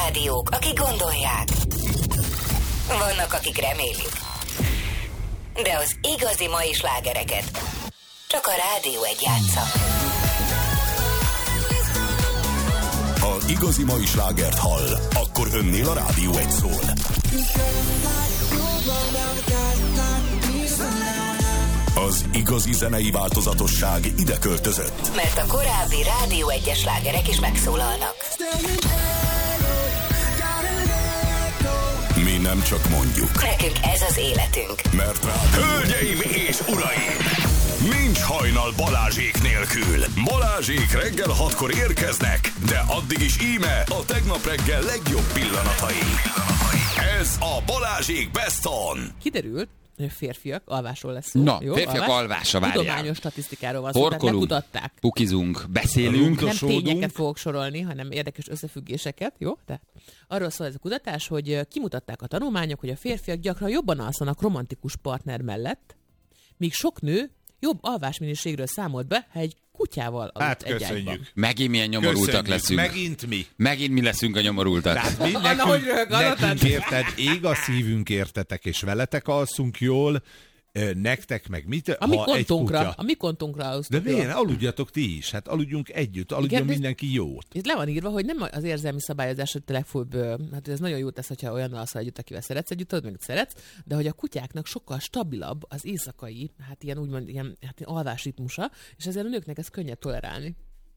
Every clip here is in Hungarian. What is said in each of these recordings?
rádiók, akik gondolják. Vannak, akik remélik. De az igazi mai slágereket csak a Rádió Egy játsza. Ha igazi mai slágert hall, akkor önnél a Rádió Egy szól. Az igazi zenei változatosság ide költözött. Mert a korábbi Rádió Egyes slágerek is megszólalnak. Mi nem csak mondjuk. Nekünk ez az életünk. Mert hölgyeim és uraim! Nincs hajnal Balázsék nélkül. Balázsék reggel 6-kor érkeznek, de addig is íme a tegnap reggel legjobb pillanatai. Ez a Balázsék Best On. Kiderült, hogy férfiak alvásról lesz szó. Na, jó? férfiak alvása, várjál. Tudományos statisztikáról van szó, tehát Horkolunk, lekutatták. pukizunk, beszélünk. Nem tényeket fogok sorolni, hanem érdekes összefüggéseket, jó? Tehát arról szól ez a kutatás, hogy kimutatták a tanulmányok, hogy a férfiak gyakran jobban alszanak romantikus partner mellett, míg sok nő jobb alvásminőségről számolt be, ha egy kutyával aludt Hát egy ágyban. köszönjük. Megint milyen nyomorultak leszünk. Megint mi. Megint mi leszünk a nyomorultak. Tehát mi Anna, hogy röhög, nekünk érted, ég a szívünk értetek, és veletek alszunk jól, nektek meg mit? A mi kontunkra De aludtunk. miért? Aludjatok ti is. Hát aludjunk együtt, aludjon Igen, mindenki jót. Itt le van írva, hogy nem az érzelmi szabályozás, hogy te legfőbb, hát ez nagyon jó tesz, hogyha olyan alszol együtt, akivel szeretsz együtt, meg szeretsz, de hogy a kutyáknak sokkal stabilabb az éjszakai, hát ilyen úgymond ilyen alvásritmusa, és ezért a nőknek ez könnyebb tolerálni.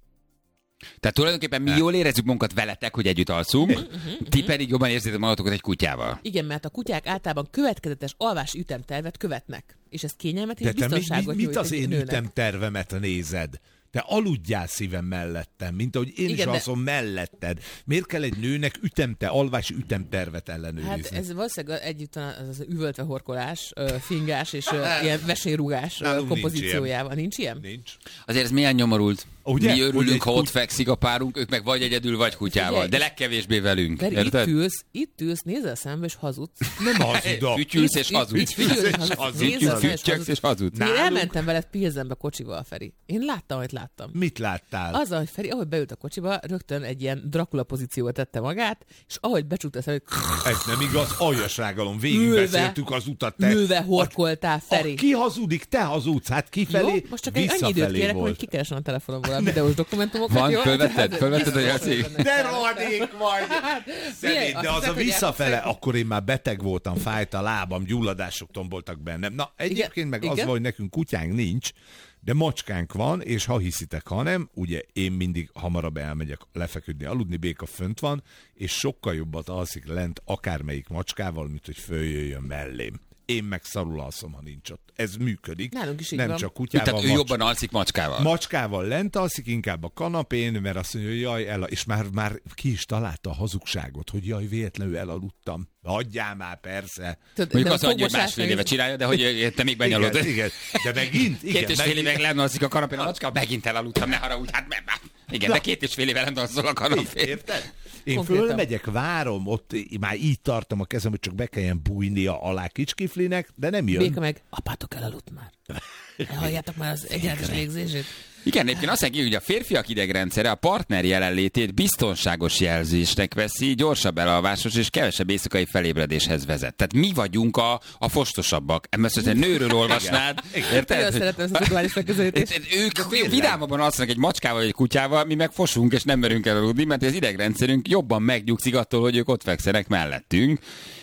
Tehát tulajdonképpen mi jól érezzük magunkat veletek, hogy együtt alszunk, ti pedig jobban érzitek magatokat egy kutyával. Igen, mert a kutyák általában következetes alvási ütemtervet követnek, és ez kényelmet és De te biztonságot mit nyújt az egy én nőnek. ütemtervemet nézed? Te aludjál szívem mellettem, mint ahogy én is de- alszom melletted. Miért kell egy nőnek alvási ütemtervet ellenőrizni? Hát ez valószínűleg együtt az üvöltve horkolás, fingás és ilyen vesélyrugás Nálunk kompozíciójával. Nincs ilyen? Nincs. Azért ez milyen nyomorult. Ugye? Mi Hogy örülünk, egy ha ott fekszik a párunk, ők meg vagy egyedül, vagy kutyával. Figyelj, De legkevésbé velünk. Feri, Érted? itt ülsz, nézel szembe és hazudsz. Nem hazudok. Fütyülsz és hazudsz. Fütyöksz és hazudsz. Én Nálunk- elmentem veled Pilzenbe kocsival, Feri. Én láttam, hogy láttam. Mit láttál? Azzal, hogy Feri, ahogy beült a kocsiba, rögtön egy ilyen Dracula pozícióba tette magát, és ahogy becsukta a hogy Ez nem igaz, aljasrágalom, végigbeszéltük az utat. Te... ülve horkoltál, Feri. Ki hazudik? Te hazudsz, hát kifelé, Jó, most csak egy annyi időt visszafelé kérek, hogy volt. kikeresem a telefonomból a videós dokumentumokat. Van, jó? fölvetted a játék? De rohadék vagy! Szemét, Milyen? de Azt az a hiszed, hogy visszafele, akkor én már beteg voltam, fájt a lábam, gyulladások tomboltak bennem. Na, egyébként meg az igen. van, hogy nekünk kutyánk nincs, de macskánk van, és ha hiszitek, ha nem, ugye én mindig hamarabb elmegyek lefeküdni, aludni, Béka fönt van, és sokkal jobbat alszik lent akármelyik macskával, mint hogy följöjjön mellém. Én meg szarul alszom, ha nincs ott. Ez működik. Nálunk is így nem van. csak kutyával. Tehát ő jobban alszik macskával. Macskával lent alszik, inkább a kanapén, mert azt mondja, hogy jaj, és már ki is találta a hazugságot, hogy jaj, véletlenül elaludtam. Hagyjál már, persze. Mondjuk azt mondja, hogy másfél éve csinálja, de hogy te még benyalod. Igen, de megint, igen. 2,5 évig lenne alszik a kanapén a macska, megint elaludtam, ne haragudj, hát igen, de 2,5 éve lenne alszol a kanapén. Érted? Én Konkrétan. fölmegyek, várom, ott már így tartom a kezem, hogy csak be kelljen bújnia alá kicskiflinek, de nem jön. Béka meg, apátok elaludt már. Halljátok már az egyenletes légzését? Igen, egyébként azt mondja, hogy a férfiak idegrendszere a partner jelenlétét biztonságos jelzésnek veszi, gyorsabb elalvásos és kevesebb éjszakai felébredéshez vezet. Tehát mi vagyunk a fostosabbak. Ezt most egy nőről olvasnád, Nagyon érted? szeretem ezt a szexuális megközelítést. Ők vidámabban alszanak egy macskával vagy egy kutyával, mi meg fosunk és nem merünk elaludni, mert az idegrendszerünk jobban megnyugszik attól, hogy ők ott fekszenek mellettünk.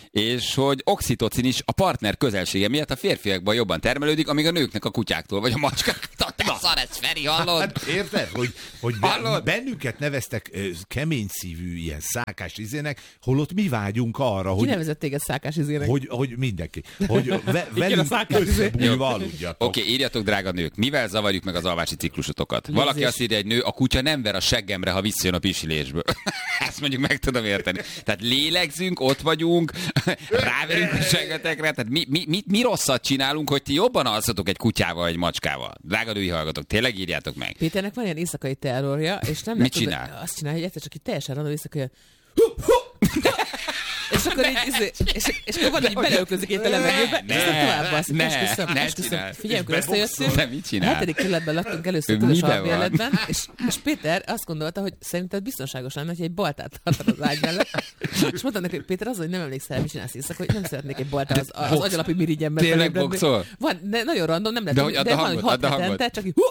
És hogy oxitocin is a partner közelsége miatt a férfiakban jobban termelődik, amíg a nőknek a kutyáktól, vagy a macskáktól. Te szar ez, Feri, hallod? Hát érted, hogy Hallod? bennünket neveztek kemény szívű, ilyen szákás izének, holott mi vágyunk arra, Ki hogy nevezett téged szákás izének? hogy mindenki, hogy velünk a szákás izé. összebújva aludjatok. Oké, írjatok, drága nők, mivel zavarjuk meg az alvási ciklusotokat? Valaki azt írja, egy nő, a kutya nem ver a seggemre, ha visszajön a pisilésből. Ezt mondjuk meg tudom érteni. Tehát lélegzünk, ott vagyunk, ráverünk a seggetekre, tehát mi rosszat csinálunk, hogy ti jobban alszatok egy kutyával, egy macskával? Drága női hallgatók, tényleg írjátok meg. Péternek van ilyen éjszakai terrorja, és nem Mit lehet tudni- csinál? Azt csinálja, hogy egyszer csak így teljesen random éjszaka ilyen, És akkor így, és akkor van, hogy beleölközik itt a levegőbe, és aztán tovább alszik. Esküszöm. Figyelj, amikor összejöttünk, a 7. kerületben laktunk először tudós albérletben, és Péter azt gondolta, hogy szerinted biztonságos lenne, hogy egy baltát tartod az ágy mellett. És mondtam neki, hogy Péter, az, hogy nem emlékszel, mit csinálsz éjszaka, hogy nem szeretnék egy baltát az agyalapi mirigyemben. Tényleg boxol? Van, nagyon random, nem lehet, de van, hogy 6 hetente, csak így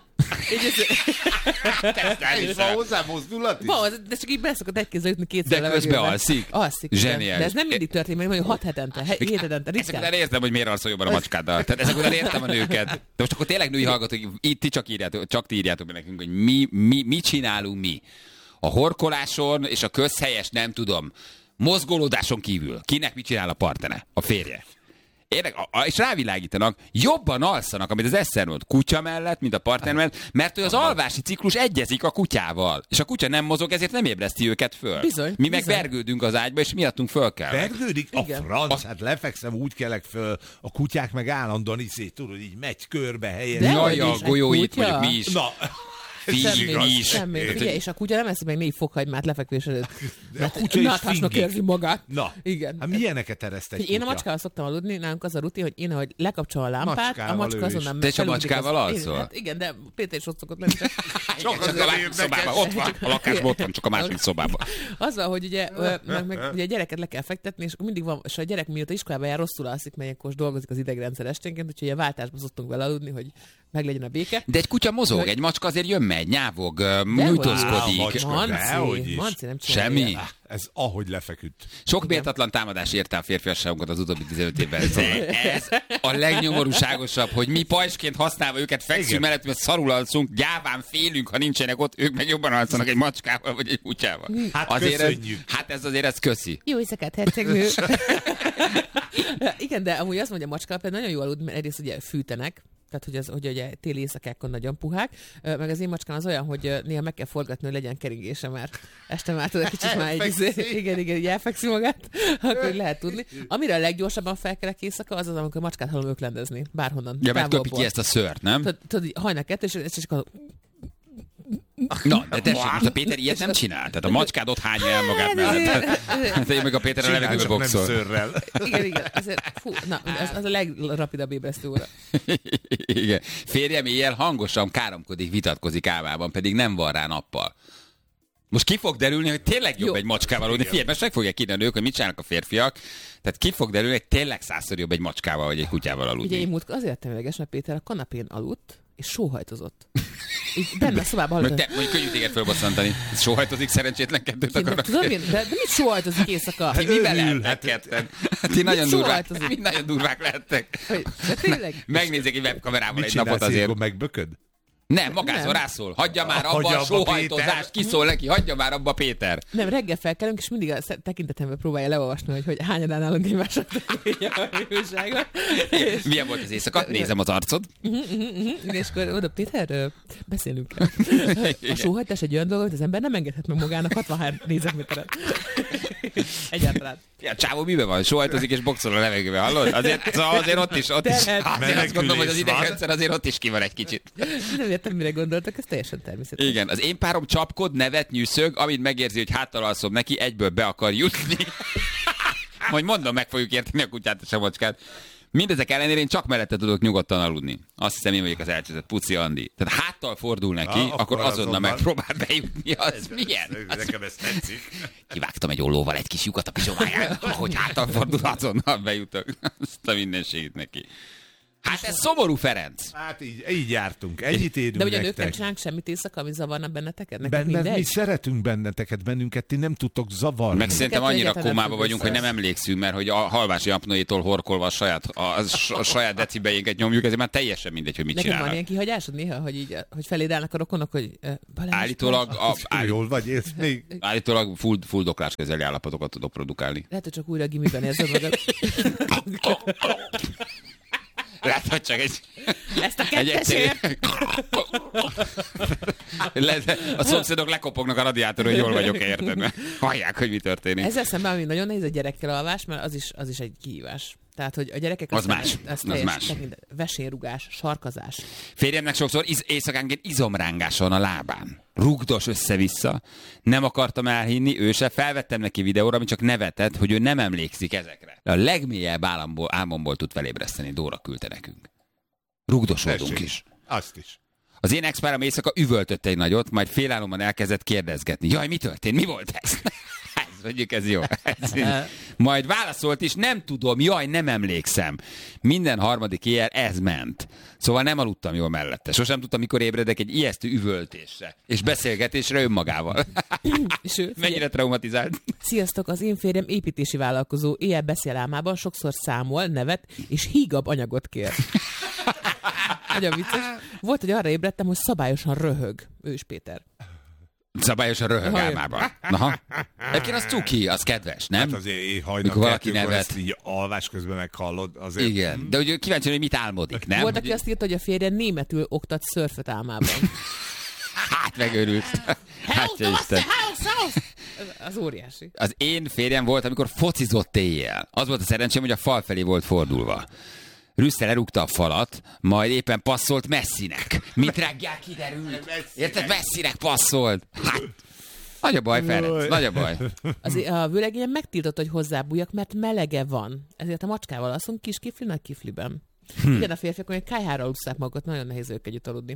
Van hozzá mozdulat is? Van, de csak így beszokott egy kézzel ütni kétszer de közben alszik? Alszik. Zseniális. De ez nem mindig történik, mert mondjuk 6 hetente, 7 hetente, Ezek után értem, hogy miért alszol jobban a macskáddal. Tehát ezek után értem a nőket. De most akkor tényleg női hallgatók, itt ti csak ti írjátok be nekünk, hogy mit csinálunk mi. A horkoláson és a közhelyes, nem tudom, mozgolódáson kívül. Kinek mit csinál a partnere? A férje. És rávilágítanak, jobban alszanak, amit az Eszter mond, kutya mellett, mint a partner mellett, mert hogy az alvási ciklus egyezik a kutyával. És a kutya nem mozog, ezért nem ébreszti őket föl. Bizony, mi meg vergődünk az ágyba, és miattunk föl kell. Vergődik? A franc, hát lefekszem, úgy kelek föl, a kutyák meg állandóan tudod, így megy körbe helyen. Jaj, a golyóit mondjuk mi is. Na. Semmi. Figyelj, és a kutya nem eszi meg 4 fokhagymát lefekvés előtt. De a kutya is náthásnak érzi magát. Na, igen. Hát milyeneket ereszt egy kutya? Én a macskával szoktam aludni, nálunk az a rutin, hogy én, ahogy lekapcsol a lámpát, a macska azonnal te is a macskával alszol? Hát igen, de Péter is ott szokott lenni. Csak a szobában, ott van, a lakásban ott van, csak a második szobában. Azzal, hogy ugye, meg ugye a gyereket le kell fektetni, és mindig van, és a gyerek mióta iskolába jár, rosszul alszik, mert ilyenkor dolgozik az idegrendszer esténként, úgyhogy a váltásba szoktunk vele aludni, hogy meglegyen a béke. De egy kutya mozog, egy macska azért jön megy, nyávog, nyújtózkodik. Manci nem csinálja. Semmi. Ez ahogy lefeküdt. Sok méltatlan támadás érte a férfiasságunkat az utóbbi 15 évben. Ez a legnyomorúságosabb, hogy mi pajsként használva őket fekszünk mellett, mert szarul alszunk, gyáván félünk, ha nincsenek ott, ők meg jobban alszanak egy macskával vagy egy kutyával. Hát azért köszönjük. Ez köszi. Jó éjszakát, hercegnő. Igen, de amúgy azt mondja, a macskával például nagyon jó aludni, mert egyrészt ugye fűtenek, tehát hogy ugye téli éjszakákon nagyon puhák, meg az én macskám az olyan, hogy néha meg kell forgatni, hogy legyen keringése, mert este már tudod, kicsit már így elfekszi magát, akkor lehet tudni. Amire a leggyorsabban felkelek éjszaka, az amikor a macskát hallom öklendezni, bárhonnan. Ja, mert köpi ki ezt a szőrt, nem? Tudod, hajnak kettő, és csak a... Na, de tessék, most a Péter ilyet nem csinál. Tehát a macskád ott hányja el magát mellett. Hát én meg a Péter a levegőbe boxol. Igen. Az a legrapidabb ébresztő óra. Igen. Férjem éjjel hangosan káromkodik, vitatkozik álmában, pedig nem van rá nappal. Most ki fog derülni, hogy tényleg jobb egy macskával aludni. Figyelj, most meg fogják kérni a nők, hogy mit csinálnak a férfiak. Tehát ki fog derülni, hogy tényleg 100-szor jobb egy macskával vagy egy kutyával aludni. Ugye én múlt azért temeleges, mert Péter a kanapén aludt, és sóhajtozott. Így benne a szobában hallottam. Te mondjuk könnyű téged fölbosszantani. Sóhajtozik, szerencsétlen kettőt akarok. Tudom én, de mit sóhajtozik éjszaka? Hát mivel lehettek ketten? Ti nagyon durvák lehettek. Megnézzek egy webkamerával egy napot azért. Mit megbököd? Nem, magázol rászól. Hagyja már abba a sóhajtozást, kiszól neki, hagyja már abba Péter. Nem, reggel felkelünk, és mindig a tekintetemben próbálja leolvasni, hogy hányadán állunk egymásra a milyen volt az éjszaka? Nézem az arcod. És akkor oda, Péter, beszélünk el. A sóhajtás egy olyan dolog, hogy az ember nem engedhet meg magának 63 négyzetméteret. Egyáltalán. Ja, csávó miben van? Sóhajtozik és boxol a levegőbe, hallod? Azért ott is. Azért azt gondolom, hogy az idegrendszer azért ott is ki van egy kicsit. Nem értem, mire gondoltak, ez teljesen természetes. Igen, az én párom csapkod, nevet, nyűszög, amint megérzi, hogy háttal alszom neki, egyből be akar jutni. Majd mondom, meg fogjuk érteni a kutyát és a macskát. Mindezek ellenére én csak mellette tudok nyugodtan aludni. Azt hiszem, én vagyok az elcseszett Puci Andi. Tehát háttal fordul neki, akkor azonnal megpróbál bejutni. Az milyen? Nekem ez tetszik. Kivágtam egy ollóval egy kis lyukat a pizsomáján, ahogy háttal fordul, azonnal bejutok. Azt a mindenségét neki. Hát ez szomorú, Ferenc. Hát így jártunk, ennyit érünk. De ugye a nők nem csinálnak semmit éjszaka, ami zavarna benneteket? Mi szeretünk bennünket, ti nem tudtok zavarni. Meg szerintem annyira kómában vagyunk, hogy nem emlékszünk, mert hogy a halvási apnoétól horkolva a saját decibejénket nyomjuk, ezért már teljesen mindegy, hogy mit csinálnak. Nekem van ilyen kihagyásod néha, hogy feléd állnak a rokonok, hogy Balázs, állítólag jól vagy, élsz még? Állítólag fuldoklás közeli állapotokat tudok produkálni. Lehet, hogy csak újra gimiben érzed magad. Lehet, hogy csak ezt a kettesért. A szomszédok lekopognak a radiátorról, hogy jól vagyok, érted? Hallják, hogy mi történik. Ezzel szemben, ami nagyon nehéz a gyerekkel alvás, mert az is egy kihívás. Tehát, hogy a gyerekek... Az más. Vesérrugás, sarkazás. Férjemnek sokszor éjszakánként izomrángás van a lábán. Rugdos össze-vissza. Nem akartam elhinni, ő se. Felvettem neki videóra, ami csak nevetett, hogy ő nem emlékszik ezekre. De a legmélyebb álmomból tud felébreszteni. Dóra küldte nekünk. Rugdosodunk is. Azt is. Az én ex-párom éjszaka üvöltött egy nagyot, majd félálomban elkezdett kérdezgetni. Jaj, mi történt? Mi volt ez? Mondjuk ez jó. Majd válaszolt is, nem tudom, jaj, nem emlékszem. Minden harmadik éjjel ez ment. Szóval nem aludtam jól mellette. Sosem tudtam, mikor ébredek egy ijesztő üvöltésre és beszélgetésre önmagával. Mennyire traumatizált. Sziasztok, az én férjem építési vállalkozó, éjjel beszél álmában, sokszor számol, nevet és hígabb anyagot kér. Nagyon vicces. Volt, hogy arra ébredtem, hogy szabályosan röhög. Ős Péter. Szabályosan röhög álmában. Aha. Egyébként az cuki, az kedves, nem? Hát azért hajnal valaki nevet. Ezt így alvás közben meghallod. Azért... Igen, de ugye kíváncsi, hogy mit álmodik, nem? Volt, aki azt írta, hogy a férje németül oktat szörföt álmában. Hát megőrült. Hát, Isten. Az óriási. Az én férjem volt, amikor focizott éjjel. Az volt a szerencsém, hogy a fal felé volt fordulva. Rüsszel elrúgta a falat, majd éppen passzolt Messinek. Mint reggel kiderült. Érted? Messinek passzolt. Hát, nagy a baj, Ferenc, nagy a baj. A vőlegényem megtiltott, hogy hozzábújjak, mert melege van. Ezért a macskával alszunk kis kifli, nagy kifliben. Igen, a férfiak, hogy kályhára alusszák magukat, nagyon nehéz ők együtt aludni.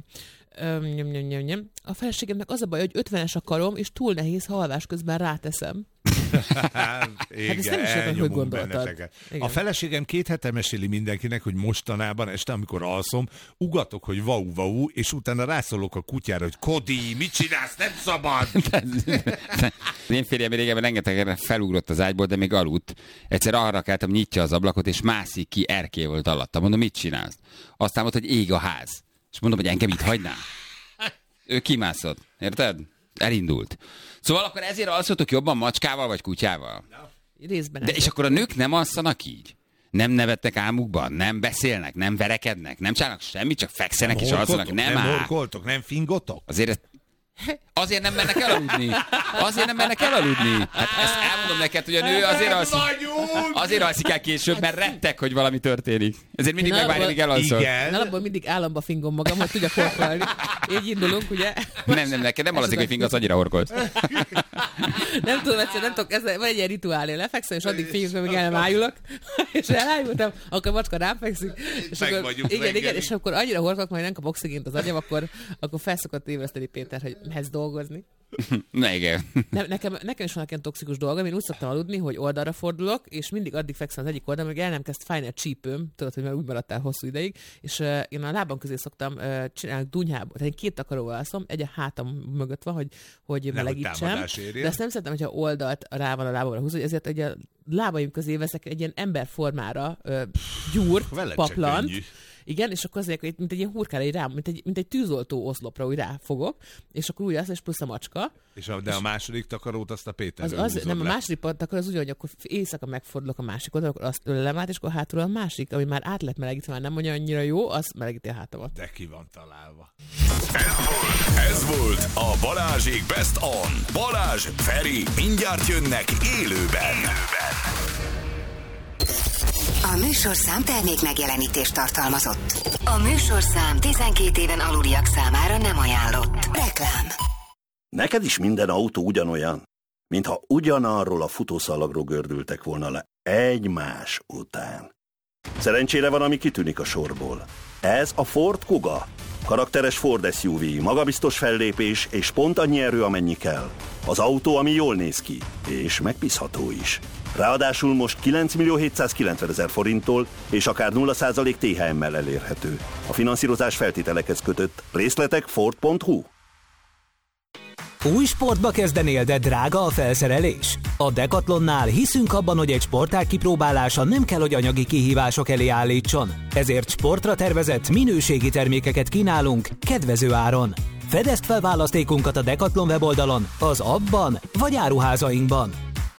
A feleségemnek az a baj, hogy 50-es a karom, és túl nehéz, ha alvás közben ráteszem. Hát ezt nem is értem, hogy gondoltad. A feleségem 2 hete meséli mindenkinek, hogy mostanában este, amikor alszom, ugatok, hogy vau, és utána rászólok a kutyára, hogy Kodi, mit csinálsz, nem szabad! Én férjem régebben rengetegre felugrott az ágyból, de még aludt. Egyszer arra keltem, nyitja az ablakot, és mászik ki, erkély volt alatta. Mondom, mit csinálsz? Aztán mondta, hogy ég a ház. És mondom, hogy engem itt hagynál. Ő kimászott, érted? Elindult. Szóval akkor ezért alszotok jobban macskával vagy kutyával? Részben. De és akkor a nők nem alszanak így? Nem nevetnek álmukban? Nem beszélnek? Nem verekednek? Nem csinálnak semmit? Csak fekszenek és alszanak? Nem horkoltok? Nem fingotok? Azért nem mennek elaludni. Hát ezt elmondom neked, hogy a nő azért alszik el később, mert rettek, hogy valami történik. Ezért mindig megvárja, míg elalszol. Alapból mindig államba fingom magam, hogy tudjak horkolni. Így indulunk, ugye? Nem, neked nem alazik, hogy fingasz, annyira horkolsz. Nem tudom, nem tudok, ez vagy egy ilyen rituálé, lefekszem, és addig fingom, amíg el nem ájulok. És elájultam, akkor a macska rám fekszik. Igen, és akkor annyira horkolok, majd nem kap oxigént az agyam, akkor felszokott ébreszteni Péter, hogy mehetsz dolgozni. Na igen. Nekem is van ilyen toxikus dolgom, én úgy szoktam aludni, hogy oldalra fordulok, és mindig addig fekszem az egyik oldalon, hogy el nem kezd fájni a csípőm, tudod, hogy már úgy maradtál hosszú ideig, és én a lábam közé szoktam csinálni dunyhába, tehát én 2 takaróval alszom, egy a hátam mögött van, hogy melegítsem, de ezt nem szeretem, hogyha oldalt rá van a lábamra húzva, ezért egy a lábaim közé veszek egy ilyen emberformára gyúrt, paplant. Igen, és akkor azért, mint egy ilyen hurkára, mint egy tűzoltó oszlopra úgy ráfogok, és akkor úgy az, és plusz a macska. De a második takarót azt a Péter nem, a második takar az úgy, hogy akkor éjszaka megfordulok a másik oldalra, akkor azt ölelem át, és akkor hátul a másik, ami már át lett melegítve, már nem mondja annyira jó, az melegíti a hátamat. De ki van találva. Ez volt a Balázsék Best On. Balázs, Feri, mindjárt jönnek élőben. A műsorszám termék megjelenítést tartalmazott. A műsorszám 12 éven aluliak számára nem ajánlott. Reklám. Neked is minden autó ugyanolyan, mintha ugyanarról a futószalagról gördültek volna le egymás után. Szerencsére van, ami kitűnik a sorból. Ez a Ford Kuga. Karakteres Ford SUV, magabiztos fellépés és pont annyi erő, amennyi kell. Az autó, ami jól néz ki, és megbízható is. Ráadásul most 9.790.000 forinttól és akár 0% THM-mel elérhető. A finanszírozás feltételekhez kötött. Részletek Ford.hu. Új sportba kezdenél, de drága a felszerelés? A Decathlonnál hiszünk abban, hogy egy sportág kipróbálása nem kell, hogy anyagi kihívások elé állítson. Ezért sportra tervezett minőségi termékeket kínálunk kedvező áron. Fedezd fel választékunkat a Decathlon weboldalon, az appban vagy áruházainkban.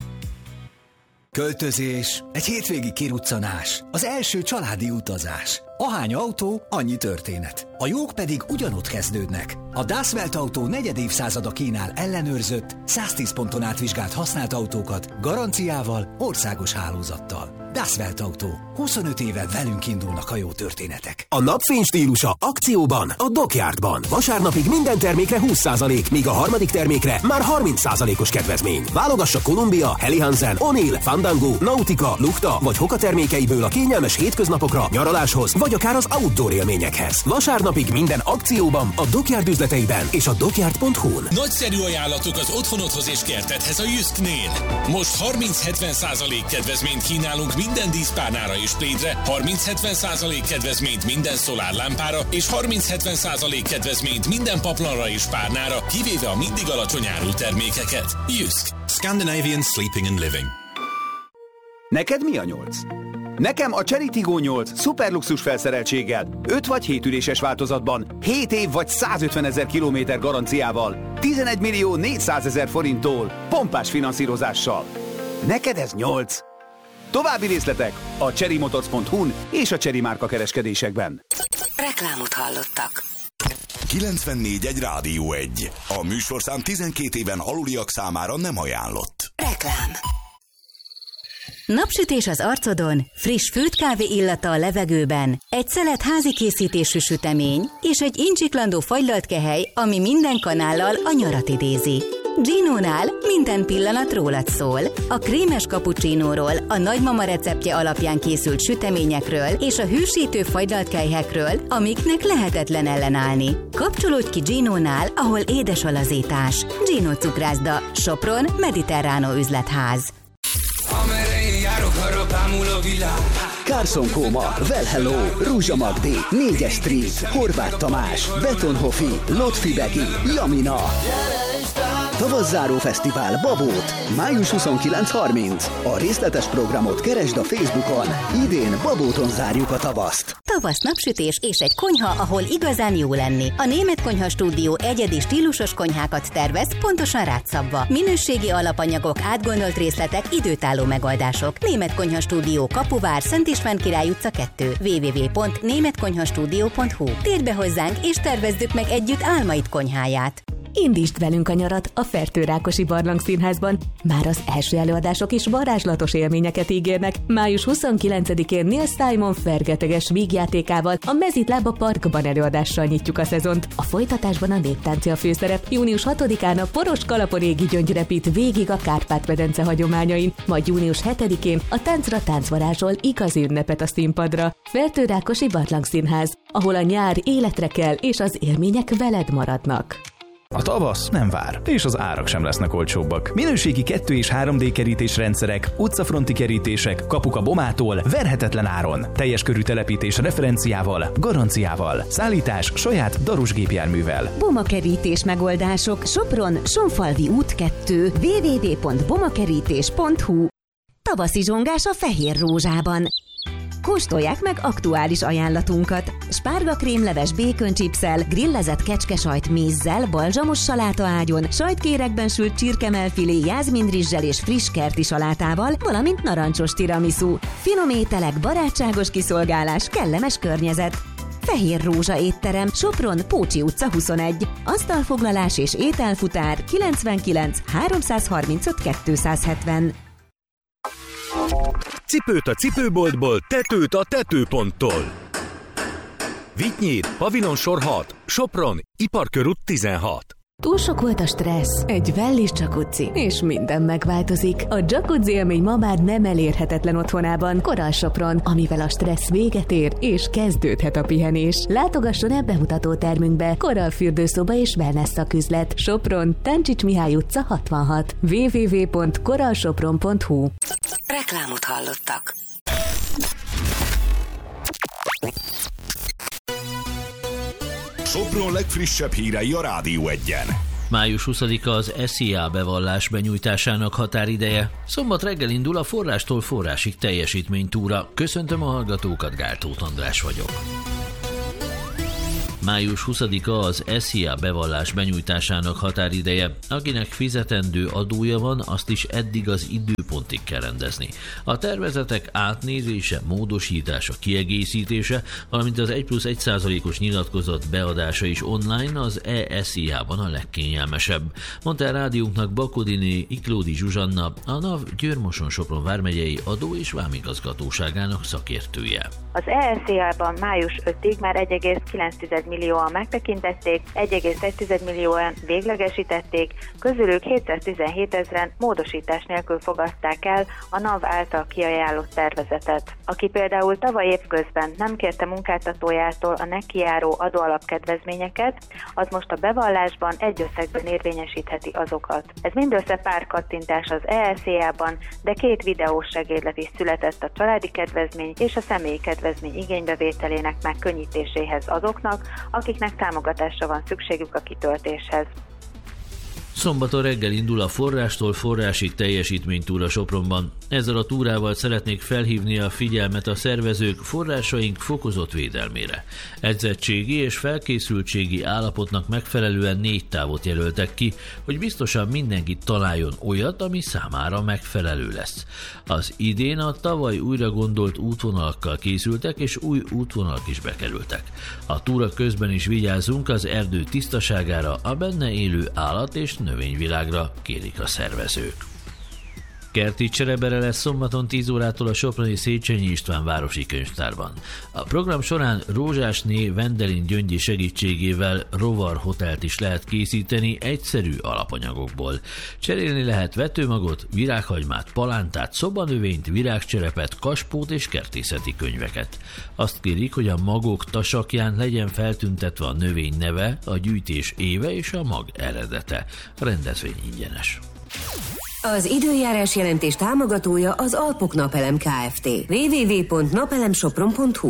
Költözés, egy hétvégi kiruccanás, az első családi utazás. Ahány autó, annyi történet. A jók pedig ugyanott kezdődnek. A Das Welt Autó 4. évszázada kínál ellenőrzött, 110 ponton átvizsgált használt autókat, garanciával, országos hálózattal. Das Welt Autó. 25 éve velünk indulnak a jó történetek. A napfény stílusa akcióban, a Dockyardban. Vasárnapig minden termékre 20%, míg a harmadik termékre már 30%-os kedvezmény. Válogassa Columbia, Helly Hansen, O'Neill, Fandango, Nautica, Lukta vagy Hoka termékeiből a kényelmes hétköznapokra, nyaraláshoz vagy akár az outdoor élményekhez. Vasárnapig minden akcióban, a Dockyard üzleteiben és a dockyard.hu-n. Nagyszerű ajánlatok az otthonodhoz és kertedhez a Jysknél. Most 30-70% kedvezményt kínálunk minden díszpárnára és plédre, 30-70% kedvezményt minden szolárlámpára és 30-70% kedvezményt minden paplanra és párnára, kivéve a mindig alacsony árú termékeket. Jysk. Scandinavian Sleeping and Living. Neked mi a 8? Nekem a Chery Tiggo 8 szuperluxus felszereltséggel, 5 vagy 7 üléses változatban, 7 év vagy 150 000 kilométer garanciával, 11 millió 400 000 forinttól, pompás finanszírozással. Neked ez 8? További részletek a cherrymotors.hu-n és a Chery márka kereskedésekben. Reklámot hallottak. 94.1 Rádió 1. A műsorszám 12 éven aluliak számára nem ajánlott. Reklám. Napsütés az arcodon, friss főtt kávé illata a levegőben, egy szelet házi készítésű sütemény és egy incsiklandó fagylalt kehely, ami minden kanállal a nyarat idézi. Ginónál minden pillanat rólad szól. A krémes cappuccinóról, a nagymama receptje alapján készült süteményekről és a hűsítő fagylalt kelyhekről, amiknek lehetetlen ellenállni. Kapcsolódj ki Ginónál, ahol édes a lazítás. Gino cukrászda, Sopron, Mediterránó üzletház. Carson Kóma, Well Hello, Rúzsa Magdi, 4-es Street, Horváth Tamás, Betonhofi, Lotfi Begi, Jamina. Tavasszáró fesztivál Babót, május 29-30. A részletes programot keresd a Facebookon. Idén Babóton zárjuk a tavaszt. Tavasz, napsütés és egy konyha, ahol igazán jó lenni. A Német Konyha Stúdió egyedi stílusos konyhákat tervez, pontosan rád szabva. Minőségi alapanyagok, átgondolt részletek, időtálló megoldások. Német Konyha Stúdió, Kapuvár, Szent István Király utca 2. www.németkonyhastudio.hu. Térj be hozzánk és tervezzük meg együtt álmaid konyháját. Indítsd velünk a nyarat a Fertőrákosi Barlangszínházban. Már az első előadások is varázslatos élményeket ígérnek. Május 29-én Neil Simon fergeteges vígjátékával a Mezitlába Parkban előadással nyitjuk a szezont. A folytatásban a néptánci a főszerep. Június 6-án a Poros Kalapon égi gyöngy repít végig a Kárpát-medence hagyományain, majd június 7-én a Táncra táncvarázsol igazi ünnepet a színpadra. Fertőrákosi Barlangszínház, ahol a nyár életre kell és az élmények veled maradnak. A tavasz nem vár, és az árak sem lesznek olcsóbbak. Minőségi 2 és 3D kerítésrendszerek, utcafronti kerítések, kapuk a Bomától, verhetetlen áron. Teljes körű telepítés referenciával, garanciával. Szállítás saját Darus gépjárművel. Boma kerítés megoldások, Sopron, Sonfalvi út 2, www.bomakerítés.hu. Tavaszi zsongás a Fehér Rózsában. Kóstolják meg aktuális ajánlatunkat. Spárgakrémleves béköncsipsszel, grillezett kecskesajt mézzel, balzsamos salátaágyon, sajtkérekben sült csirkemelfilé, jázminrizssel és friss kerti salátával, valamint narancsos tiramisu. Finom ételek, barátságos kiszolgálás, kellemes környezet. Fehér Rózsa étterem, Sopron, Pócsi utca 21. Asztalfoglalás és ételfutár 99 335 270. Cipőt a cipőboltból, tetőt a tetőponttól. Vitynyír, Pavilon sor 6, Sopron, Iparkörút 16. Túl sok volt a stressz, egy Wellis jacuzzi, és minden megváltozik. A jacuzzi élmény ma már nem elérhetetlen otthonában, Korall Sopron, amivel a stressz véget ér, és kezdődhet a pihenés. Látogasson el bemutató termünkbe, Korall fürdőszoba és wellness szaküzlet, Sopron, Táncsics Mihály utca 66, www.korallsopron.hu. Reklámot hallottak. Sopron legfrissebb hírei a Rádió 1-en. Május 20-a az SZIA bevallás benyújtásának határideje. Szombat reggel indul a Forrástól forrásig teljesítménytúra. Köszöntöm a hallgatókat, Gál Tóth András vagyok. Május 20-a az SZIA bevallás benyújtásának határideje. Akinek fizetendő adója van, azt is eddig az időpontig kell rendezni. A tervezetek átnézése, módosítása, kiegészítése, valamint az 1+1%-os nyilatkozat beadása is online az e-SZIA-ban a legkényelmesebb, mondta a rádiónknak Bakodiné Iklódi Zsuzsanna, a NAV Győr-Moson-Sopron vármegyei adó- és vámigazgatóságának szakértője. Az e-SZIA-ban május 5-ig már 1,9 millióan megtekintették, 1,1 millióan véglegesítették, közülük 717 000 módosítás nélkül fogadták el a NAV által kiajánlott tervezetet. Aki például tavaly évközben nem kérte munkáltatójától a neki járó adóalapkedvezményeket, az most a bevallásban egy összegben érvényesítheti azokat. Ez mindössze pár kattintás az e-SZIA-ban, de 2 videós segédlet is született a családi kedvezmény és a személyi kedvezmény igénybevételének megkönnyítéséhez azoknak, akiknek támogatásra van szükségük a kitöltéshez. Szombaton reggel indul a Forrástól forrásig teljesítménytúra Sopronban. Ezzel a túrával szeretnék felhívni a figyelmet a szervezők forrásaink fokozott védelmére. Edzettségi és felkészültségi állapotnak megfelelően 4 távot jelöltek ki, hogy biztosan mindenki találjon olyat, ami számára megfelelő lesz. Az idén a tavaly újra gondolt útvonalakkal készültek, és új útvonalak is bekerültek. A túra közben is vigyázzunk az erdő tisztaságára, a benne élő állat és növényvilágra, kérik a szervezők. Kerti cserebere lesz szombaton 10 órától a soproni Széchenyi István városi könyvtárban. A program során Rózsásné Vendelin Gyöngyi segítségével rovar hotelt is lehet készíteni egyszerű alapanyagokból. Cserélni lehet vetőmagot, virághagymát, palántát, szobanövényt, virágcserepet, kaspót és kertészeti könyveket. Azt kérik, hogy a magok tasakján legyen feltüntetve a növény neve, a gyűjtés éve és a mag eredete. A rendezvény ingyenes. Az időjárás jelentés támogatója az Alpok Napelem Kft. www.napelemsopron.hu.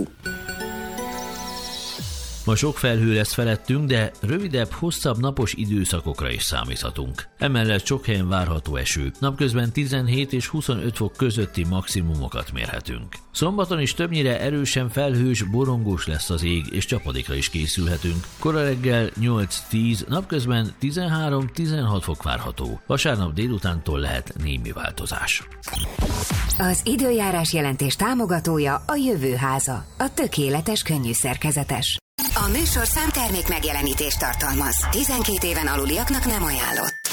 Ma sok felhő lesz felettünk, de rövidebb, hosszabb napos időszakokra is számíthatunk. Emellett sok helyen várható eső. Napközben 17 és 25 fok közötti maximumokat mérhetünk. Szombaton is többnyire erősen felhős, borongós lesz az ég, és csapadékra is készülhetünk. Kora reggel 8-10, napközben 13-16 fok várható. Vasárnap délutántól lehet némi változás. Az időjárás jelentés támogatója a Jövőháza, a tökéletes könnyű szerkezetes. A műsorszám termék megjelenítést tartalmaz. 12 éven aluliaknak nem ajánlott.